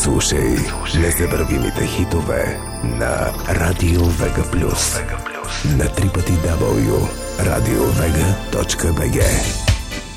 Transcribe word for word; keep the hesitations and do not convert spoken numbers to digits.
слушай незабравимите хитове на Радио Вега Плюс на три пъти дабъл ю радио вега точка би джи.